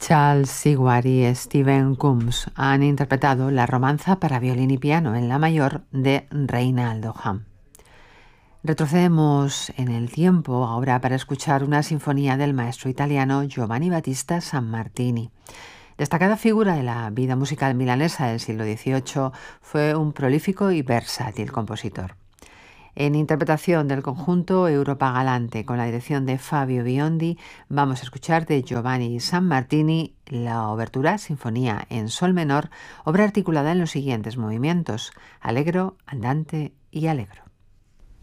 Charles Sigwart y Stephen Combs han interpretado la romanza para violín y piano en la mayor de Reinaldo Hahn. Retrocedemos en el tiempo ahora para escuchar una sinfonía del maestro italiano Giovanni Battista Sammartini. Destacada figura de la vida musical milanesa del siglo XVIII, fue un prolífico y versátil compositor. En interpretación del conjunto Europa Galante con la dirección de Fabio Biondi, vamos a escuchar de Giovanni Sammartini la obertura Sinfonía en sol menor, obra articulada en los siguientes movimientos: allegro, andante y allegro.